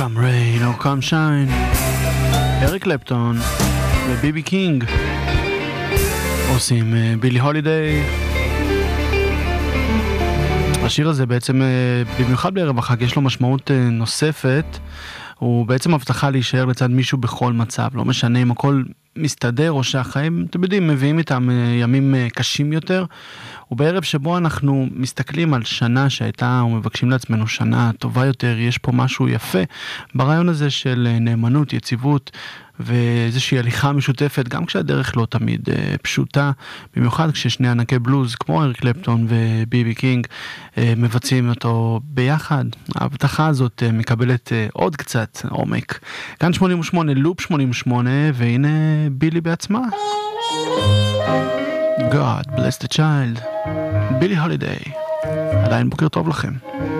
Come rain or come shine, אריק קלפטון וביבי קינג עושים בילי הולידיי. השיר הזה בעצם, במיוחד בערב החג, יש לו משמעות נוספת. הוא בעצם הבטחה להישאר לצד מישהו בכל מצב, לא משנה אם הכל מסתדר או שהחיים, אתם יודעים, מביאים איתם ימים קשים יותר. ובערב שבו אנחנו מסתכלים על שנה שהייתה ומבקשים לעצמנו שנה טובה יותר, יש פה משהו יפה ברעיון הזה של נאמנות, יציבות ואיזושהי הליכה משותפת, גם כשהדרך לא תמיד פשוטה, במיוחד כששני ענקי בלוז כמו אריק קלפטון וביבי קינג מבצעים אותו ביחד. ההבטחה הזאת מקבלת עוד קצת עומק. כאן 88, לופ 88, והנה בילי בעצמה. God bless the child. בילי הולידיי. עדיין בוקר טוב לכם.